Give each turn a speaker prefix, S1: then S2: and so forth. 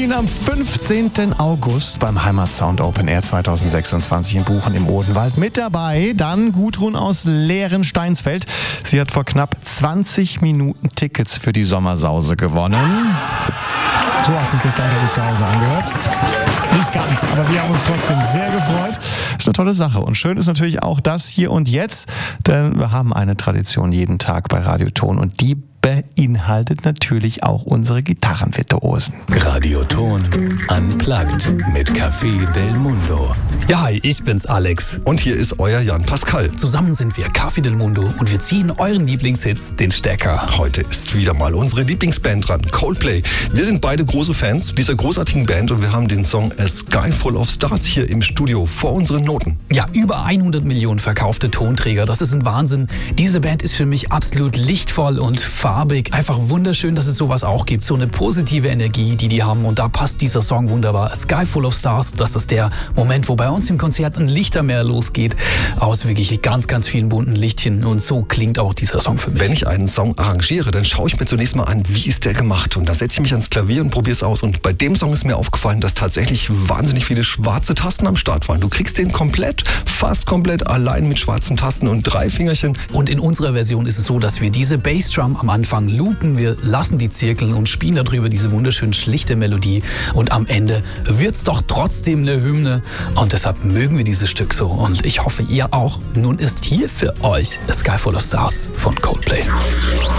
S1: Berlin am 15. August beim Heimatsound Open Air 2026 in Buchen im Odenwald. Mit dabei dann Gudrun aus Lehren-Steinsfeld. Sie hat vor knapp 20 Minuten Tickets für die Sommersause gewonnen. So hat sich das dann bei dir zu Hause angehört. Nicht ganz, aber wir haben uns trotzdem sehr gefreut. Ist eine tolle Sache. Und schön ist natürlich auch das hier und jetzt, denn wir haben eine Tradition jeden Tag bei Radioton und die beinhaltet natürlich auch unsere Gitarrenvirtuosen.
S2: Radioton Unplugged mit Café del Mundo.
S3: Ja, hi, ich bin's Alex.
S4: Und hier ist euer Jan Pascal.
S3: Zusammen sind wir Café del Mundo und wir ziehen euren Lieblingshits den Stecker.
S4: Heute ist wieder mal unsere Lieblingsband dran, Coldplay. Wir sind beide große Fans dieser großartigen Band und wir haben den Song A Sky Full of Stars hier im Studio vor unseren Noten.
S3: Ja, über 100 Millionen verkaufte Tonträger, das ist ein Wahnsinn. Diese Band ist für mich absolut lichtvoll und farbig. Einfach wunderschön, dass es sowas auch gibt. So eine positive Energie, die haben. Und da passt dieser Song wunderbar. A Sky Full of Stars, das ist der Moment, wo bei uns im Konzert ein Lichtermeer losgeht. Aus wirklich ganz, ganz vielen bunten Lichtchen. Und so klingt auch dieser Song für mich.
S4: Wenn ich einen Song arrangiere, dann schaue ich mir zunächst mal an, wie ist der gemacht. Und da setze ich mich ans Klavier und probiere es aus. Und bei dem Song ist mir aufgefallen, dass tatsächlich wahnsinnig viele schwarze Tasten am Start waren. Du kriegst den fast komplett allein mit schwarzen Tasten und 3 Fingerchen.
S3: Und in unserer Version ist es so, dass wir diese Bassdrum am Anfang loopen, wir lassen die zirkeln und spielen darüber diese wunderschön schlichte Melodie und am Ende wird's doch trotzdem eine Hymne und deshalb mögen wir dieses Stück so und ich hoffe ihr auch. Nun ist hier für euch A Sky Full of Stars von Coldplay.